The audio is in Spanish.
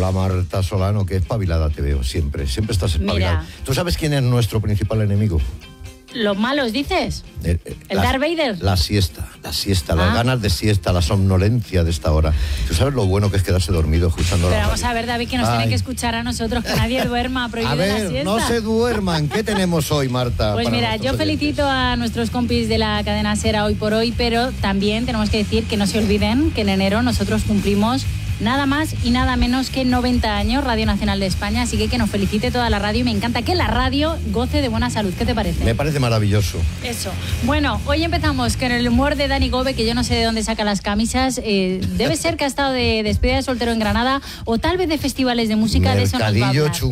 Hola Marta Solano, qué espabilada te veo siempre estás espabilada. Mira. ¿Tú sabes quién es nuestro principal enemigo? ¿Los malos, dices? ¿El Darth Vader? La siesta, las ganas de siesta, la somnolencia de esta hora. ¿Tú sabes lo bueno que es quedarse dormido escuchando Pero la vamos radio? a ver, David, que nos tiene que escuchar a nosotros, que nadie duerma, prohibido A ver, la siesta. no se duerman. ¿Qué tenemos hoy, Marta? Pues para mira, nuestros yo felicito oyentes? a nuestros compis de la cadena SER Hoy por Hoy, pero también tenemos que decir que no se olviden que en enero nosotros cumplimos nada más y nada menos que 90 años, Radio Nacional de España, así que nos felicite toda la radio y me encanta que la radio goce de buena salud. ¿Qué te parece? Me parece maravilloso. Eso. Bueno, hoy empezamos con el humor de Dani Gobe, que yo no sé de dónde saca las camisas. Debe ser que ha estado de despedida de soltero en Granada o tal vez de festivales de música, de eso nos va a Mercadillo hablar.